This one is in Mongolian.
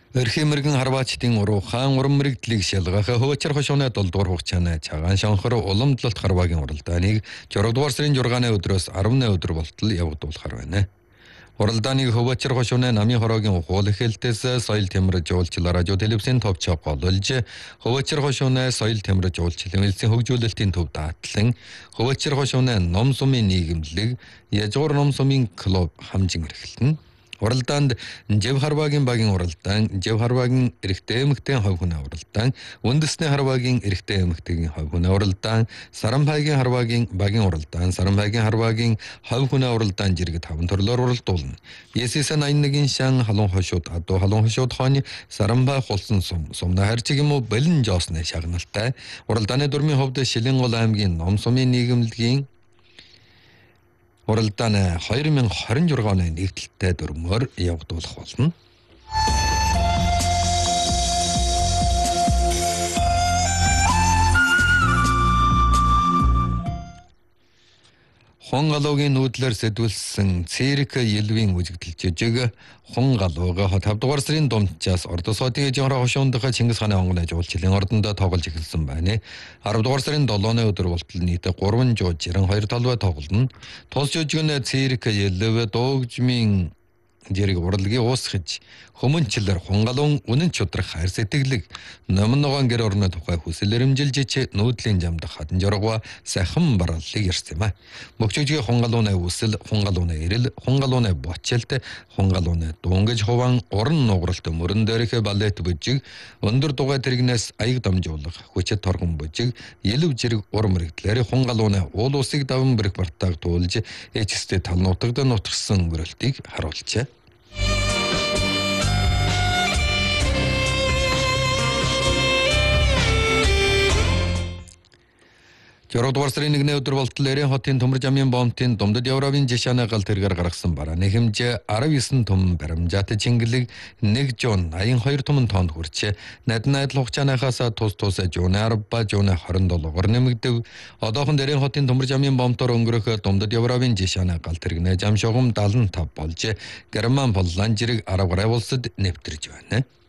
Өрхийн мэрэгэн харваачдын уруухан уран мэрэгдлийг шалгах хөвчөр хошооны 7 дугаар хугацааны цагаан шонхор уламжлалт харваагийн уралдааныг 6 дугаар сарын 6-ны өдрөөс 18 өдөр болтол явагдуулахар байна. Уралдааныг хөвчөр хошооны намын хороогийн ухуул эхэлтээс соёл тэмрэж уулчлал радио телевизийн товчоо голулж хөвчөр хошооны соёл тэмрэж уулчлалын хэлтсийн хөгжүүлэлтийн төв даатлан хөвчөр хошооны ном сумын нийгэмлэг яжгуур ном сумын клуб хамжин эрхэлнэ. Уралдаанд Жив харваагийн багийн уралдаан, Жив харваагийн эрэгтэй эмэгтэйн хувь хүний уралдаан, үндэсний харваагийн эрэгтэй эмэгтэйгийн хувь хүний уралдаан, Саранбайгийн харваагийн багийн уралдаан, Саранбайгийн харваагийн хувь хүний уралдаан жиргэд 5 төрлөөр уралдуулна. Есээсэн 81-ийн шан халуун хошууд, адуу халуун хошууд хооны Саранбай хулсан сумна харьцаг юм уу бэлэн жоосны шагналтай. Уралдааны дүрмийн хувьд Шилэнгол аймгийн ном сумын нийгэмлэгийн уралдааны 2026 оны нэгдэлтэй дүрмөөр явагдуулах болно. Хон галуугийн нүүдлэр сэдвүүлсэн цирк елвийн үзэгдэл жижиг хон галууга 5 дугаар сарын дундчаас ордос хотын жинхэнэ хошуундах Чингис хааны онгоны жуулчлалын ордонд тоглож эхэлсэн байна. 10 дугаар сарын 7-ны өдөр болтол нийт 3 жууж 92 талбай тоглоно. Тус жижигэн цирк елв дуугжмын зэрэг урлагийн уусгаж хүмүүнчлэр хунгалуун үнэн чудрах хайр сэтгэлэг номон ногоон гэр орны тухай хүсэл эрмжилж нүүдлийн жамдах хадан жоргоо сайхан бараллыг ярьсан юм а. Мөчөжгийн хунгалууны үсэл, хунгалууны эрэл, хунгалууны бочилт, хунгалууны дунгаж хуван уран нугаралт мөрөн дээрх балет бүжиг, өндөр дугай тэрэгнээс аяг дамжуулах, хүчит торгон бүжиг, елв зэрэг ур мэрэгдлэр хунгалууны уул усыг даван бэрх бартааг туулж эцэстээ тал нутагт нутгсан өрөлтийг харуулжээ. 6 дугаар сарын 1-ний өдөр болтол Эрийн хотын төмөр жамын бомтын Думдад Европын жишааны гал тэргээр гаргасан барааны хэмжээ 19 том баримжаатай чингэлэг 1 жуун 82 том тонн хүрч найдан айдал хугацааныхаас тус жууны 10 ба жууны 27-оор нэмэгдэв. Одоохон Эрийн хотын төмөр жамын бомтоор өнгөрөх Думдад Европын жишааны гал тэрэгнээ жам шугам 75 болж Герман Полланд зэрэг арга гараа улсад нэвтэрж байна.